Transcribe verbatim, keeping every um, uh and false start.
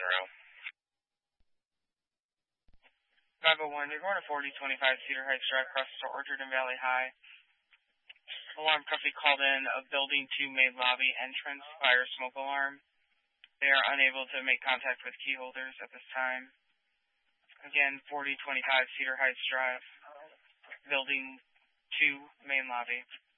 Monroe. five oh one, you're going to forty twenty-five Cedar Heights Drive, across to Orchard and Valley High. Alarm company called in of building two main lobby entrance, fire smoke alarm. They are unable to make contact with key holders at this time. Again, forty twenty-five Cedar Heights Drive, building two main lobby.